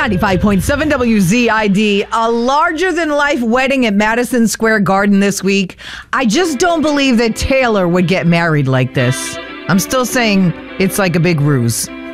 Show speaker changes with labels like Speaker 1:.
Speaker 1: 95.7 WZID, a larger-than-life wedding at Madison Square Garden this week. I just don't believe that Taylor would get married like this. I'm still saying it's like a big ruse.